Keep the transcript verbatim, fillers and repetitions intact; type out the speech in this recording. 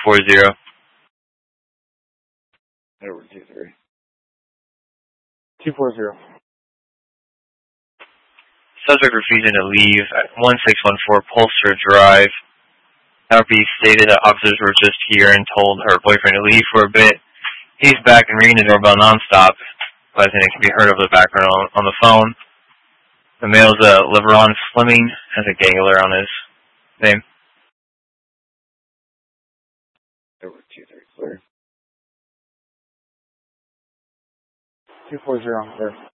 four zero. Edward two three. two four zero. Subject refusing to leave at one six one four Polster Drive. L P stated that officers were just here and told her boyfriend to leave for a bit. He's back and ringing the doorbell nonstop, but it can be heard over the background on, on the phone. The male's uh, LeBron Fleming, has a gang alert on his name. Edward two three, clear. two four zero, clear.